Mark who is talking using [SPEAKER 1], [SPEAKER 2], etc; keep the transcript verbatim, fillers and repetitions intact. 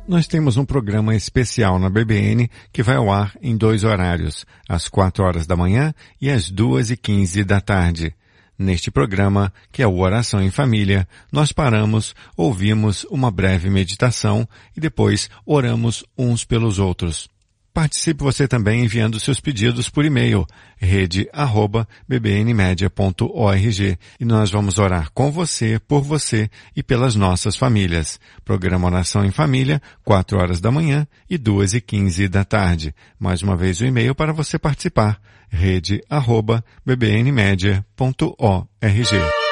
[SPEAKER 1] Nós temos um programa especial na B B N que vai ao ar em dois horários, às quatro horas da manhã e às duas e quinze da tarde. Neste programa, que é o Oração em Família, nós paramos, ouvimos uma breve meditação e depois oramos uns pelos outros. Participe você também enviando seus pedidos por e-mail, rede arroba b b n media ponto org, e nós vamos orar com você, por você e pelas nossas famílias. Programa Oração em Família, quatro horas da manhã e duas e quinze da tarde. Mais uma vez o e-mail para você participar, rede arroba b b n media ponto org.